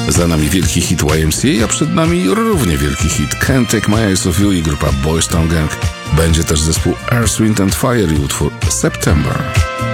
Za nami wielki hit YMCA, a przed nami równie wielki hit Can't Take My Eyes Off You i grupa Boys Town Gang. Będzie też zespół Earth, Wind & Fire i utwór September.